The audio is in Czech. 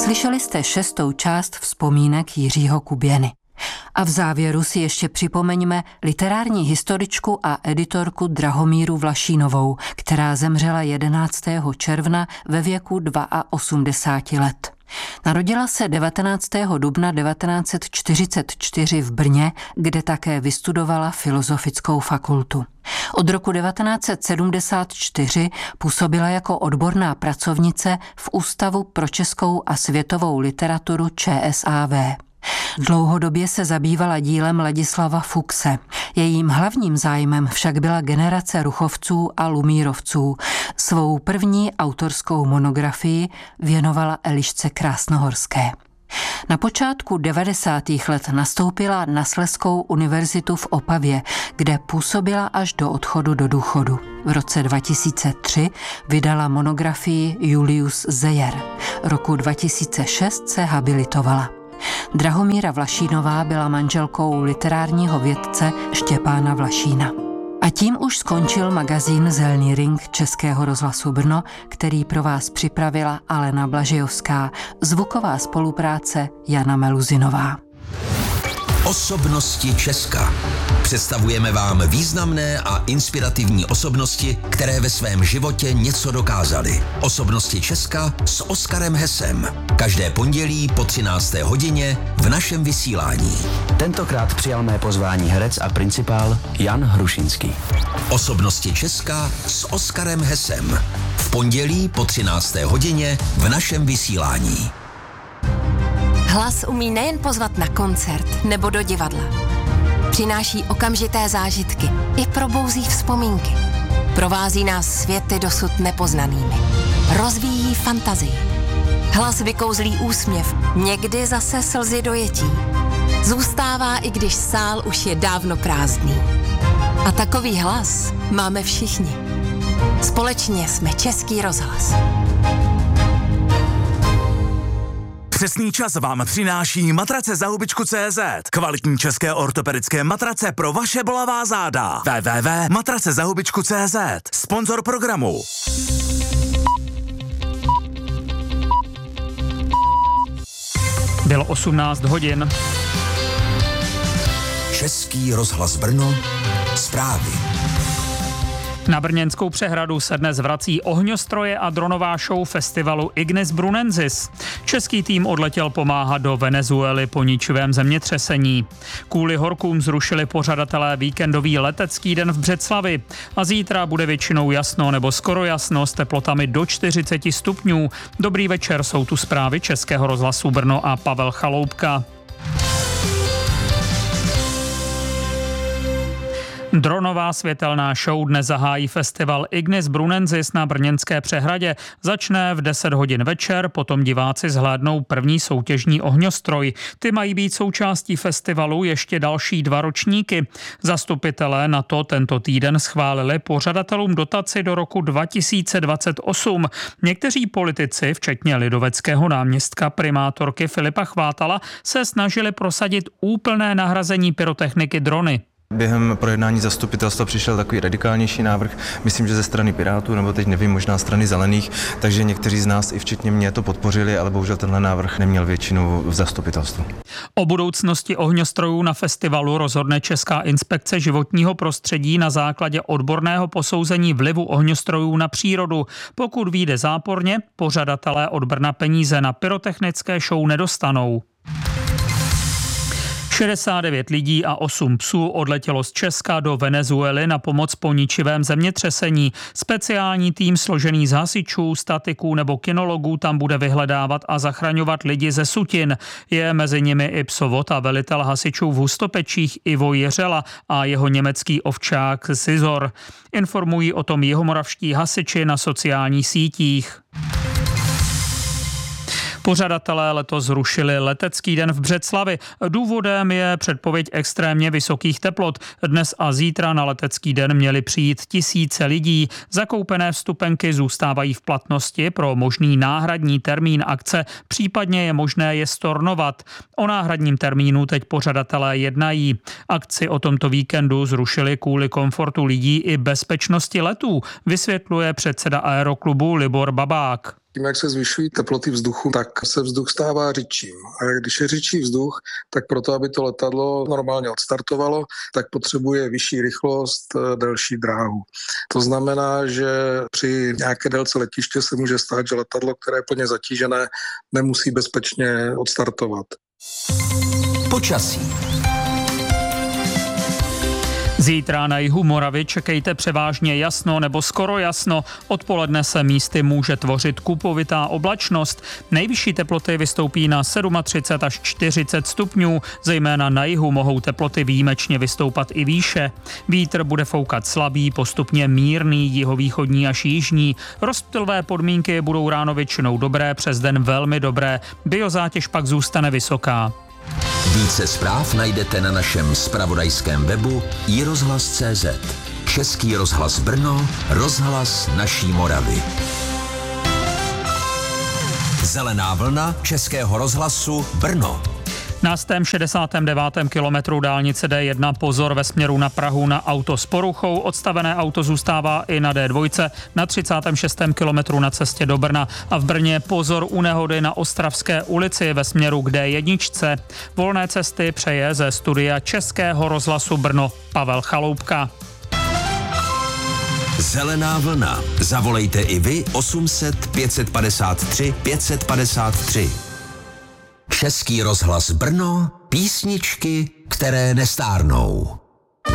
Slyšeli jste 6. část vzpomínek Jiřího Kuběny. A v závěru si ještě připomeňme literární historičku a editorku Drahomíru Vlašínovou, která zemřela 11. června ve věku 82 let. Narodila se 19. dubna 1944 v Brně, kde také vystudovala filozofickou fakultu. Od roku 1974 působila jako odborná pracovnice v Ústavu pro českou a světovou literaturu ČSAV. Dlouhodobě se zabývala dílem Ladislava Fuchse. Jejím hlavním zájmem však byla generace ruchovců a lumírovců. Svou první autorskou monografii věnovala Elišce Krásnohorské. Na počátku 90. let nastoupila na Slezskou univerzitu v Opavě, kde působila až do odchodu do důchodu. V roce 2003 vydala monografii Julius Zeyer. Roku 2006 se habilitovala. Drahomíra Vlašínová byla manželkou literárního vědce Štěpána Vlašína. A tím už skončil magazín Zelný ring Českého rozhlasu Brno, který pro vás připravila Alena Blažejovská, zvuková spolupráce Jana Meluzinová. Osobnosti Česka. Představujeme vám významné a inspirativní osobnosti, které ve svém životě něco dokázaly. Osobnosti Česka s Oskarem Hesem. Každé pondělí po 13. hodině v našem vysílání. Tentokrát přijal mé pozvání herec a principál Jan Hrušinský. Osobnosti Česka s Oskarem Hesem. V pondělí po 13. hodině v našem vysílání. Hlas umí nejen pozvat na koncert nebo do divadla. Přináší okamžité zážitky i probouzí vzpomínky. Provází nás světy dosud nepoznanými. Rozvíjí fantazii. Hlas vykouzlí úsměv, někdy zase slzy dojetí. Zůstává, i když sál už je dávno prázdný. A takový hlas máme všichni. Společně jsme Český rozhlas. Přesný čas vám přináší matrace za hubičku.cz. Kvalitní české ortopedické matrace pro vaše bolavá záda. www.matracezahubičku.cz. Sponzor programu. Bylo 18 hodin. Český rozhlas Brno. Zprávy. Na Brněnskou přehradu se dnes vrací ohňostroje a dronová show festivalu Ignis Brunensis. Český tým odletěl pomáhat do Venezuely po ničivém zemětřesení. Kvůli horkům zrušili pořadatelé víkendový letecký den v Břeclavi. A zítra bude většinou jasno nebo skoro jasno s teplotami do 40 stupňů. Dobrý večer, jsou tu zprávy Českého rozhlasu Brno a Pavel Chaloupka. Dronová světelná show dnes zahájí festival Ignis Brunensis na Brněnské přehradě. Začne v 10 hodin večer, potom diváci zhlédnou první soutěžní ohňostroj. Ty mají být součástí festivalu ještě další 2 ročníky. Zastupitelé na to tento týden schválili pořadatelům dotaci do roku 2028. Někteří politici, včetně lidoveckého náměstka primátorky Filipa Chvátala, se snažili prosadit úplné nahrazení pyrotechniky drony. Během projednání zastupitelstva přišel takový radikálnější návrh, myslím, že ze strany Pirátů, nebo teď nevím, možná strany Zelených, takže někteří z nás, i včetně mě, to podpořili, ale bohužel tenhle návrh neměl většinu v zastupitelstvu. O budoucnosti ohňostrojů na festivalu rozhodne Česká inspekce životního prostředí na základě odborného posouzení vlivu ohňostrojů na přírodu. Pokud vyjde záporně, pořadatelé od Brna peníze na pyrotechnické show nedostanou. 69 lidí a 8 psů odletělo z Česka do Venezuely na pomoc po ničivém zemětřesení. Speciální tým složený z hasičů, statiků nebo kinologů tam bude vyhledávat a zachraňovat lidi ze sutin. Je mezi nimi i psovod a velitel hasičů v Hustopečích Ivo Jeřela a jeho německý ovčák Scizor. Informují o tom jihomoravští hasiči na sociálních sítích. Pořadatelé letos zrušili letecký den v Břeclavi. Důvodem je předpověď extrémně vysokých teplot. Dnes a zítra na letecký den měli přijít tisíce lidí. Zakoupené vstupenky zůstávají v platnosti pro možný náhradní termín akce, případně je možné je stornovat. O náhradním termínu teď pořadatelé jednají. Akci o tomto víkendu zrušili kvůli komfortu lidí i bezpečnosti letů, vysvětluje předseda Aeroklubu Libor Babák. Tím, jak se zvyšují teploty vzduchu, tak se vzduch stává řidčím. A když je řidčí vzduch, tak proto, aby to letadlo normálně odstartovalo, tak potřebuje vyšší rychlost, delší dráhu. To znamená, že při nějaké délce letiště se může stát, že letadlo, které je plně zatížené, nemusí bezpečně odstartovat. Počasí. Zítra na jihu Moravy čekejte převážně jasno nebo skoro jasno. Odpoledne se místy může tvořit kupovitá oblačnost. Nejvyšší teploty vystoupí na 37 až 40 stupňů. Zejména na jihu mohou teploty výjimečně vystoupat i výše. Vítr bude foukat slabý, postupně mírný, jihovýchodní až jižní. Rozptylové podmínky budou ráno většinou dobré, přes den velmi dobré. Biozátěž pak zůstane vysoká. Více zpráv najdete na našem zpravodajském webu iRozhlas.cz. Český rozhlas Brno, rozhlas naší Moravy. Zelená vlna Českého rozhlasu Brno. Na 169. kilometru dálnice D1 pozor ve směru na Prahu na auto s poruchou. Odstavené auto zůstává i na D2 na 36. kilometru na cestě do Brna. A v Brně pozor u nehody na Ostravské ulici ve směru k D1. Volné cesty přeje ze studia Českého rozhlasu Brno Pavel Chaloupka. Zelená vlna. Zavolejte i vy 800 553 553. Český rozhlas Brno, písničky, které nestárnou.